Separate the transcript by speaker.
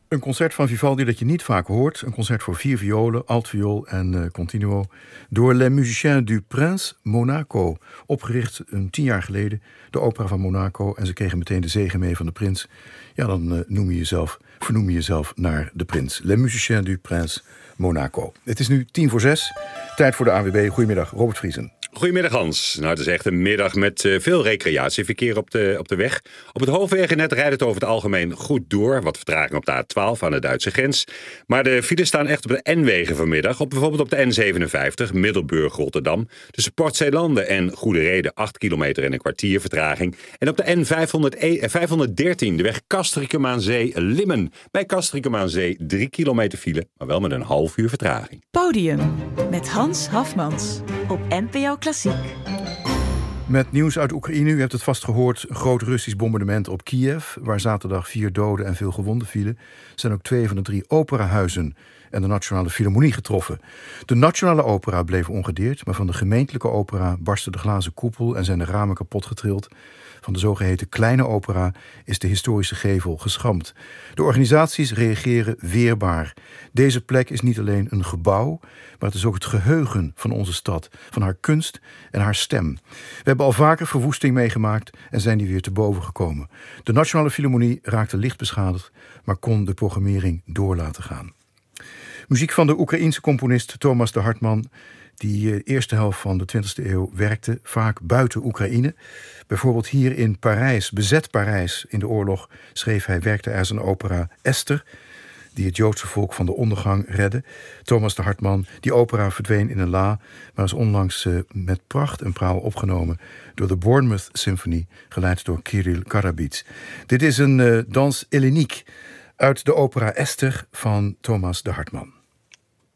Speaker 1: Een concert van Vivaldi dat je niet vaak hoort. Een concert voor 4 violen, altviool en continuo. Door Les Musiciens du Prince Monaco. Opgericht 10 jaar geleden. De opera van Monaco. En ze kregen meteen de zegen mee van de prins. Ja, dan vernoem je jezelf naar de prins. Les Musiciens du Prince Monaco. Het is nu 5:50. Tijd voor de ANWB. Goedemiddag, Robert Vriesen.
Speaker 2: Goedemiddag Hans. Nou, het is echt een middag met veel recreatieverkeer op de weg. Op het hoofdwegennet rijdt het over het algemeen goed door. Wat vertraging op de A12 aan de Duitse grens. Maar de files staan echt op de N-wegen vanmiddag. Bijvoorbeeld op de N57, Middelburg-Rotterdam. Tussen Port Zeelanden en Goede Reden 8 kilometer en een kwartier vertraging. En op de N513, de weg Castricum aan Zee-Limmen. Bij Castricum aan Zee 3 kilometer file, maar wel met een half uur vertraging.
Speaker 3: Podium met Hans Hafmans op NPO Klassiek.
Speaker 1: Met nieuws uit Oekraïne. U hebt het vast gehoord. Een groot Russisch bombardement op Kiev, waar zaterdag 4 doden en veel gewonden vielen. Er zijn ook 2 van de 3 operahuizen en de Nationale Philharmonie getroffen. De Nationale Opera bleef ongedeerd, maar van de gemeentelijke opera barstte de glazen koepel en zijn de ramen kapot getrild. Van de zogeheten kleine opera is de historische gevel geschramd. De organisaties reageren weerbaar. Deze plek is niet alleen een gebouw, maar het is ook het geheugen van onze stad, van haar kunst en haar stem. We hebben al vaker verwoesting meegemaakt en zijn die weer te boven gekomen. De Nationale Philharmonie raakte licht beschadigd, maar kon de programmering door laten gaan. Muziek van de Oekraïense componist Thomas de Hartman, die de eerste helft van de 20e eeuw werkte, vaak buiten Oekraïne. Bijvoorbeeld hier in Parijs, bezet Parijs in de oorlog, werkte hij zijn opera Esther, die het Joodse volk van de ondergang redde. Thomas de Hartman, die opera verdween in een la, maar is onlangs met pracht en praal opgenomen door de Bournemouth Symphony, geleid door Kirill Karabits. Dit is een dans Hellénique uit de opera Esther van Thomas de Hartman.